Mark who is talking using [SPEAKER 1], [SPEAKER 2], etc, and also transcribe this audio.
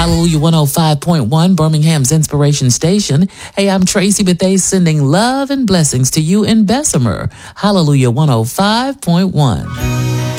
[SPEAKER 1] Hallelujah 105.1, Birmingham's Inspiration Station. Hey, I'm Tracy Bethea sending love and blessings to you in Bessemer. Hallelujah 105.1.